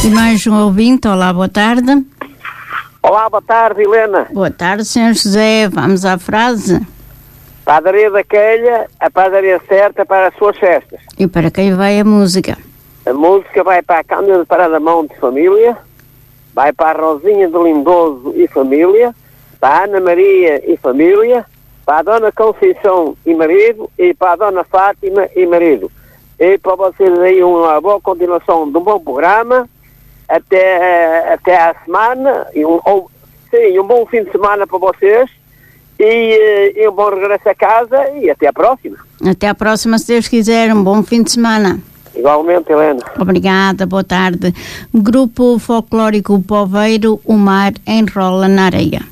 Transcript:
E mais um ouvinte, olá, boa tarde. Olá, boa tarde, Helena. Boa tarde, Sr. José, vamos à frase. Padaria da Quelha, a padaria certa para as suas festas. E para quem vai a música? A música vai para a Cândida de Paradamonte e família, vai para a Rosinha de Lindoso e família, para a Ana Maria e família, para a Dona Conceição e marido, e para a Dona Fátima e marido. E para vocês aí uma boa continuação de um bom programa, até a semana, e um bom fim de semana para vocês, e um bom regresso a casa, e até à próxima. Até à próxima, se Deus quiser, um bom fim de semana. Igualmente, Helena. Obrigada, boa tarde. Grupo Folclórico Poveiro, o mar enrola na areia.